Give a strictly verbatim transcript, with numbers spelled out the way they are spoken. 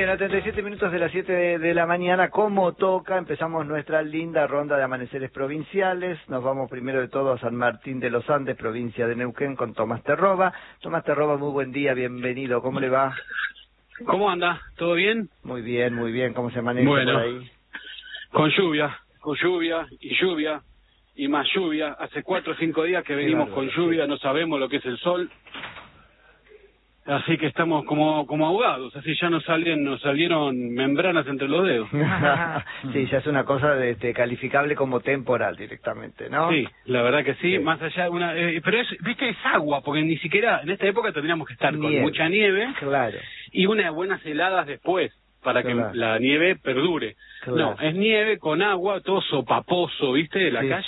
Bien, a treinta y siete minutos de las siete de, de la mañana, como toca, empezamos nuestra linda ronda de amaneceres provinciales. Nos vamos primero de todo a San Martín de los Andes, provincia de Neuquén, con Tomás Terroba. Tomás Terroba, muy buen día, bienvenido. ¿Cómo le va? ¿Cómo anda? ¿Todo bien? Muy bien, muy bien. ¿Cómo se maneja bueno, por ahí? Con lluvia, con lluvia y lluvia y más lluvia. Hace cuatro o cinco días que venimos bárbaro, con lluvia, sí. No sabemos lo que es el sol. Así que estamos como como ahogados, así ya nos salen, nos salieron membranas entre los dedos. Sí, ya es una cosa de, este, calificable como temporal directamente, ¿no? Sí, la verdad que sí, Sí. más allá de una... Eh, pero es, viste, es agua, porque ni siquiera en esta época tendríamos que estar Nieve. con mucha nieve Claro. y unas buenas heladas después, para Claro. que la nieve perdure. Claro. No, es nieve con agua, todo sopaposo, viste, de la Sí. calle.